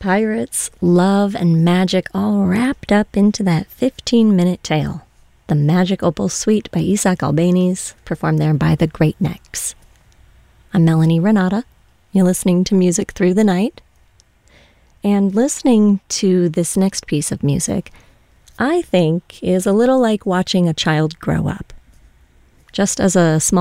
Pirates, love, and magic all wrapped up into that 15-minute tale. The Magic Opal Suite by Isaac Albéniz, performed there by the Great Necks. I'm Melanie Renata. You're listening to Music Through the Night. And listening to this next piece of music, I think, is a little like watching a child grow up. Just as a small